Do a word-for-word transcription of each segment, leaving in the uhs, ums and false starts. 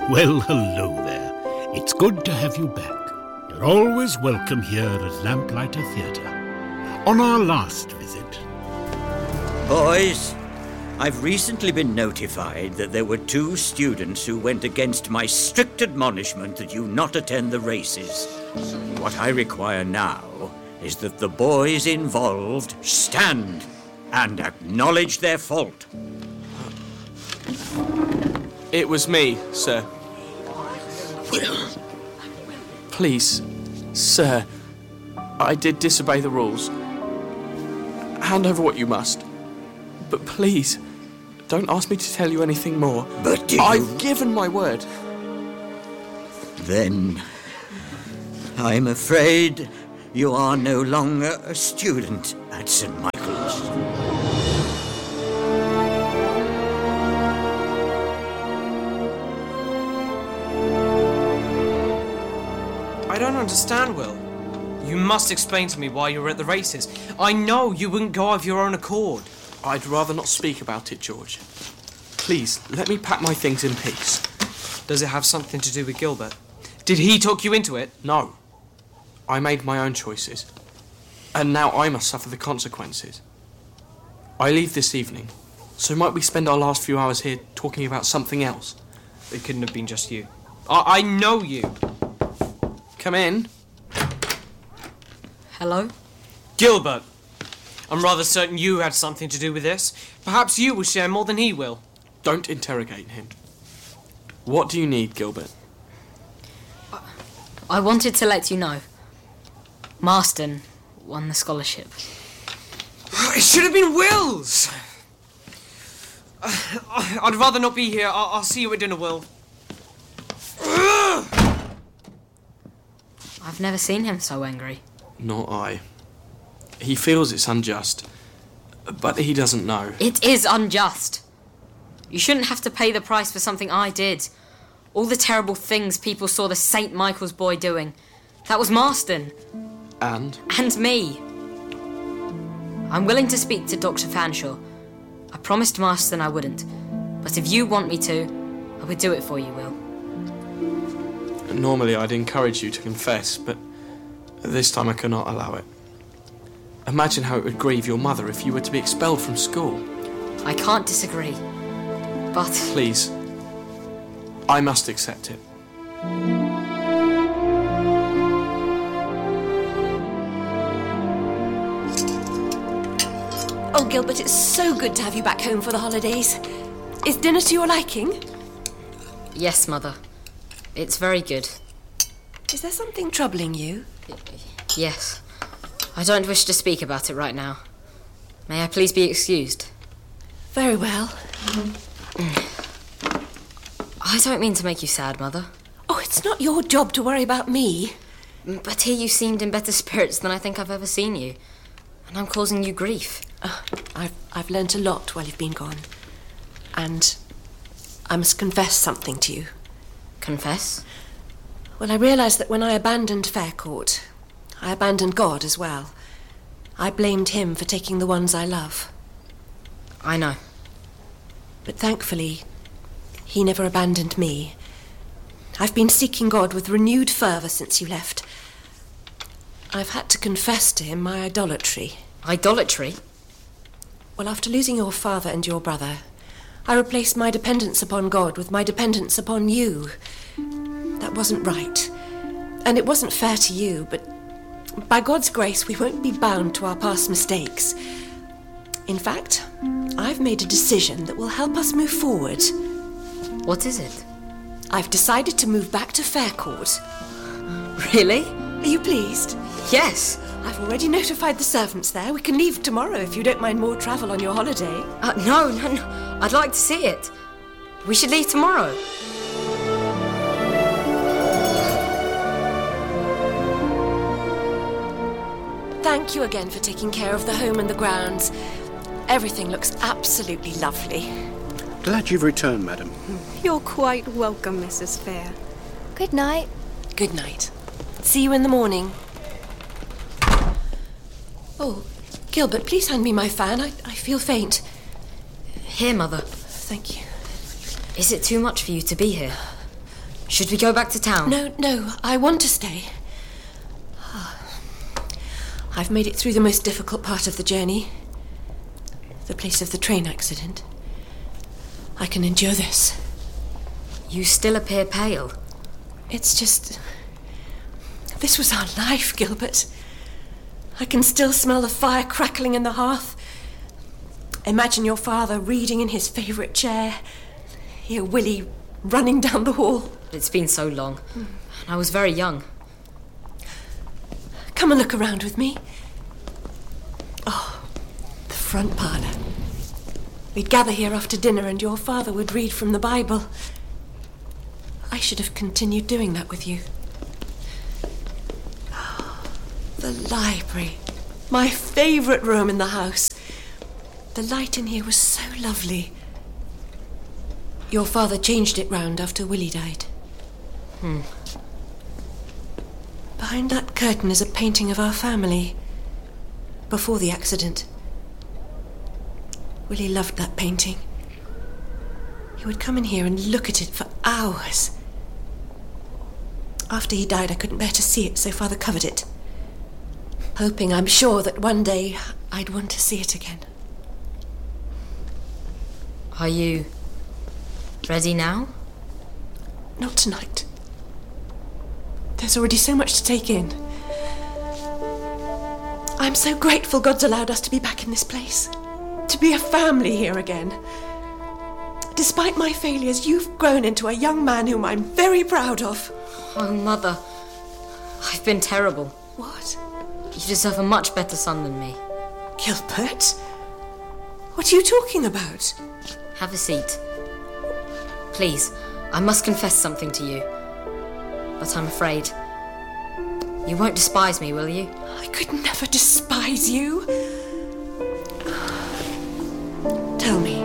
Well, hello there. It's good to have you back. You're always welcome here at Lamplighter Theatre. On our last visit... Boys, I've recently been notified that there were two students who went against my strict admonishment that you not attend the races. What I require now is that the boys involved stand and acknowledge their fault. It was me, sir. Will. Please, sir, I did disobey the rules. Hand over what you must. But please, don't ask me to tell you anything more. But do you... I've given my word. Then, I'm afraid you are no longer a student at Saint Michael's. I don't understand, Will. You must explain to me why you were at the races. I know you wouldn't go of your own accord. I'd rather not speak about it, George. Please, let me pack my things in peace. Does it have something to do with Gilbert? Did he talk you into it? No. I made my own choices. And now I must suffer the consequences. I leave this evening, so might we spend our last few hours here talking about something else? It couldn't have been just you. I, I know you. Come in. Hello? Gilbert! I'm rather certain you had something to do with this. Perhaps you will share more than he will. Don't interrogate him. What do you need, Gilbert? I wanted to let you know. Marston won the scholarship. It should have been Will's! I'd rather not be here. I'll, I'll see you at dinner, Will. I've never seen him so angry. Nor I. He feels it's unjust, but he doesn't know. It is unjust. You shouldn't have to pay the price for something I did. All the terrible things people saw the Saint Michael's boy doing. That was Marston. And? And me. I'm willing to speak to Doctor Fanshawe. I promised Marston I wouldn't. But if you want me to, I would do it for you, Will. Normally I'd encourage you to confess, but this time I cannot allow it. Imagine how it would grieve your mother if you were to be expelled from school. I can't disagree, but... Please, I must accept it. Oh, Gilbert, it's so good to have you back home for the holidays. Is dinner to your liking? Yes, Mother. It's very good. Is there something troubling you? Yes. I don't wish to speak about it right now. May I please be excused? Very well. I don't mean to make you sad, Mother. Oh, it's not your job to worry about me. But here you seemed in better spirits than I think I've ever seen you. And I'm causing you grief. Uh, I've, I've learnt a lot while you've been gone. And I must confess something to you. Confess? Well, I realised that when I abandoned Faircourt, I abandoned God as well. I blamed him for taking the ones I love. I know. But thankfully, he never abandoned me. I've been seeking God with renewed fervour since you left. I've had to confess to him my idolatry. Idolatry? Well, after losing your father and your brother, I replaced my dependence upon God with my dependence upon you. That wasn't right. And it wasn't fair to you, but by God's grace, we won't be bound to our past mistakes. In fact, I've made a decision that will help us move forward. What is it? I've decided to move back to Faircourt. Really? Are you pleased? Yes. I've already notified the servants there. We can leave tomorrow if you don't mind more travel on your holiday. Uh, no, no, no. I'd like to see it. We should leave tomorrow. Thank you again for taking care of the home and the grounds. Everything looks absolutely lovely. Glad you've returned, madam. You're quite welcome, Missus Fair. Good night. Good night. See you in the morning. Oh, Gilbert, please hand me my fan. I, I feel faint. Here, Mother. Thank you. Is it too much for you to be here? Should we go back to town? No, no, I want to stay. I've made it through the most difficult part of the journey. The place of the train accident. I can endure this. You still appear pale. It's just... This was our life, Gilbert. I can still smell the fire crackling in the hearth. Imagine your father reading in his favourite chair. Hear Willie running down the hall. It's been so long. Mm. I was very young. Come and look around with me. Oh, the front parlour. We'd gather here after dinner and your father would read from the Bible. I should have continued doing that with you. Oh, the library. My favourite room in the house. The light in here was so lovely. Your father changed it round after Willie died. Hmm. Behind that curtain is a painting of our family. Before the accident. Willie loved that painting. He would come in here and look at it for hours. After he died, I couldn't bear to see it, so Father covered it. Hoping, I'm sure, that one day I'd want to see it again. Are you ready now? Not tonight. There's already so much to take in. I'm so grateful God's allowed us to be back in this place. To be a family here again. Despite my failures, you've grown into a young man whom I'm very proud of. Oh, Mother. I've been terrible. What? You deserve a much better son than me. Gilbert? What are you talking about? Have a seat. Please, I must confess something to you. But I'm afraid you won't despise me, will you? I could never despise you. Tell me.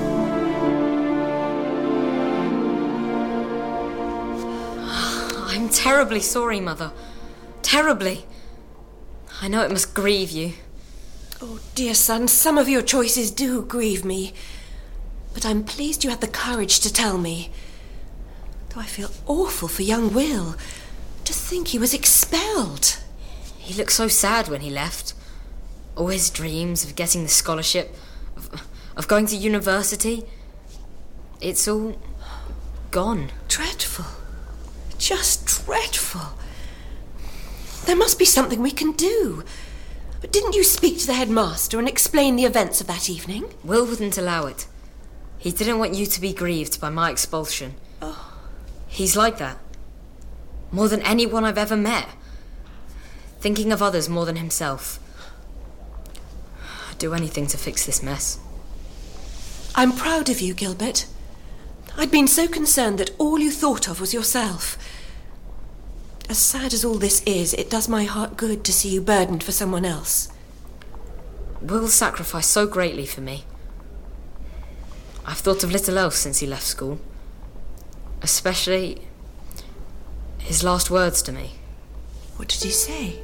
I'm terribly sorry, Mother. Terribly. I know it must grieve you. Oh, dear son, some of your choices do grieve me. But I'm pleased you had the courage to tell me. Though I feel awful for young Will. To think he was expelled. He looked so sad when he left. All his dreams of getting the scholarship, of, of going to university. It's all gone. Dreadful. Just dreadful. There must be something we can do. But didn't you speak to the headmaster and explain the events of that evening? Will wouldn't allow it. He didn't want you to be grieved by my expulsion. Oh. He's like that. More than anyone I've ever met. Thinking of others more than himself. I'd do anything to fix this mess. I'm proud of you, Gilbert. I'd been so concerned that all you thought of was yourself. As sad as all this is, it does my heart good to see you burdened for someone else. Will sacrificed so greatly for me. I've thought of little else since he left school. Especially his last words to me. What did he say?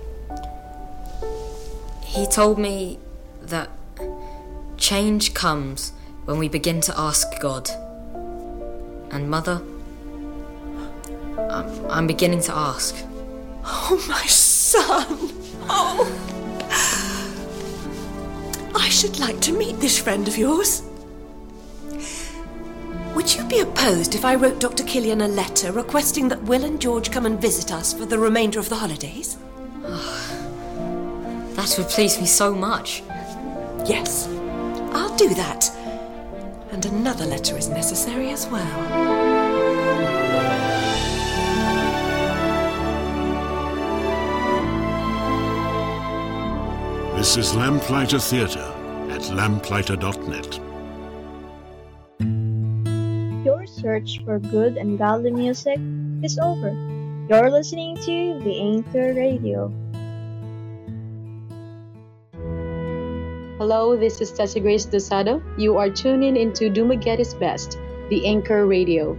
He told me that change comes when we begin to ask God. And Mother, I'm, I'm beginning to ask. Oh, my son! Oh! I should like to meet this friend of yours. Would you be opposed if I wrote Doctor Killian a letter requesting that Will and George come and visit us for the remainder of the holidays? Oh, that would please me so much. Yes, I'll do that. And another letter is necessary as well. This is Lamplighter Theatre at lamplighter dot net. Your search for good and godly music is over. You're listening to the Anchor Radio. Hello, this is Tessa Grace Dosado. You are tuning into Dumaguete's Best, the Anchor Radio.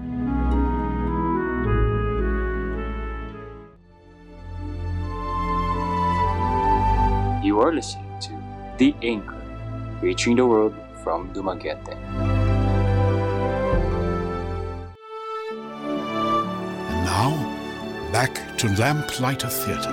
You are listening to The Anchor, reaching the world from Dumaguete. back to Lamplighter Theatre.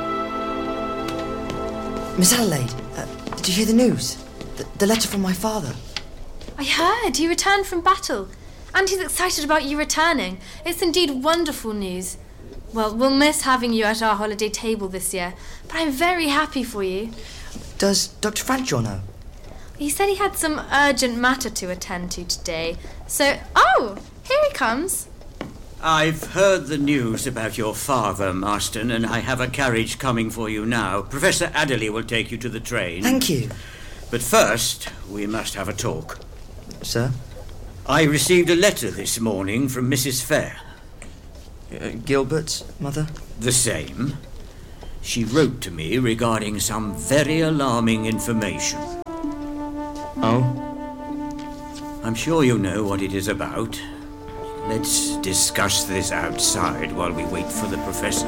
Miss Adelaide, uh, did you hear the news? The, the letter from my father. I heard. He returned from battle. And he's excited about you returning. It's indeed wonderful news. Well, we'll miss having you at our holiday table this year, but I'm very happy for you. Does Doctor Fanshawe know? He said he had some urgent matter to attend to today. So, oh, here he comes. I've heard the news about your father, Marston, and I have a carriage coming for you now. Professor Adderley will take you to the train. Thank you. But first, we must have a talk. Sir? I received a letter this morning from Missus Fair. Uh, Gilbert's mother? The same. She wrote to me regarding some very alarming information. Oh? I'm sure you know what it is about. Let's discuss this outside while we wait for the professor.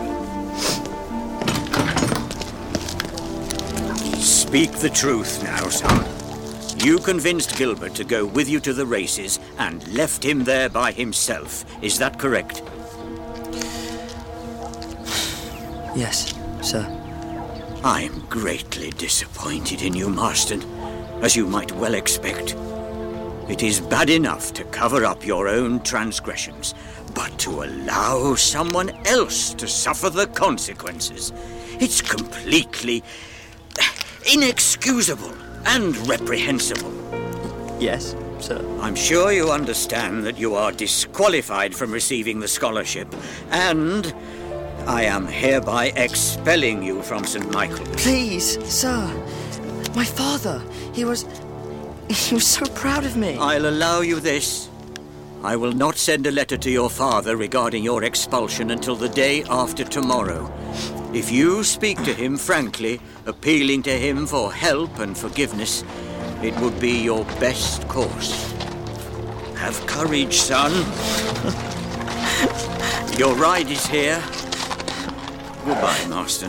Speak the truth now, son. You convinced Gilbert to go with you to the races and left him there by himself. Is that correct? Yes, sir. I'm greatly disappointed in you, Marston, as you might well expect. It is bad enough to cover up your own transgressions, but to allow someone else to suffer the consequences, it's completely inexcusable and reprehensible. Yes, sir. I'm sure you understand that you are disqualified from receiving the scholarship, and I am hereby expelling you from Saint Michael's. Please, sir. My father, he was... he was so proud of me. I'll allow you this. I will not send a letter to your father regarding your expulsion until the day after tomorrow. If you speak to him frankly, appealing to him for help and forgiveness, it would be your best course. Have courage, son. Your ride is here. Goodbye, Marston.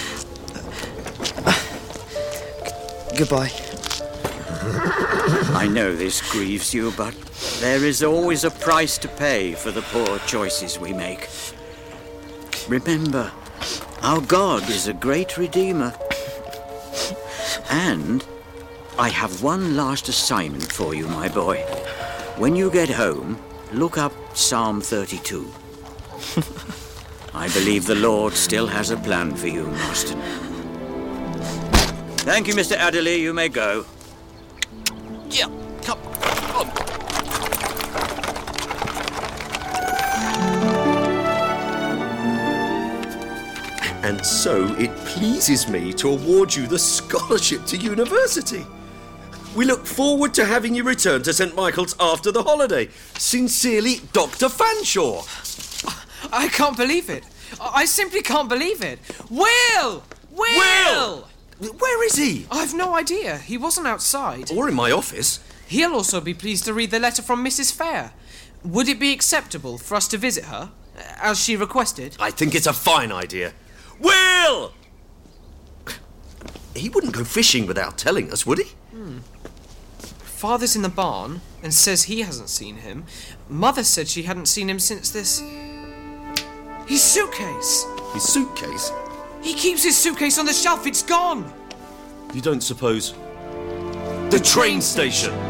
Goodbye. I know this grieves you, but there is always a price to pay for the poor choices we make. Remember, our God is a great redeemer. And I have one last assignment for you, my boy. When you get home, look up Psalm thirty-two. I believe the Lord still has a plan for you, Marston. Thank you, Mister Adderley. You may go. Yeah, come on. And so it pleases me to award you the scholarship to university. We look forward to having you return to Saint Michael's after the holiday. Sincerely, Doctor Fanshawe. I can't believe it. I simply can't believe it. Will! Will! Will! Where is he? I've no idea. He wasn't outside. Or in my office. He'll also be pleased to read the letter from Missus Fair. Would it be acceptable for us to visit her, as she requested? I think it's a fine idea. Will! He wouldn't go fishing without telling us, would he? Hmm. Father's in the barn and says he hasn't seen him. Mother said she hadn't seen him since this... His suitcase! His suitcase? He keeps his suitcase on the shelf. It's gone! You don't suppose... The train station!